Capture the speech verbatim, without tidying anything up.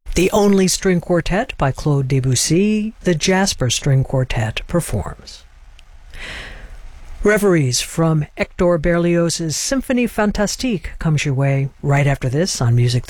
The Only String Quartet by Claude Debussy, the Jasper String Quartet performs. Reveries from Hector Berlioz's Symphonie Fantastique comes your way right after this on Music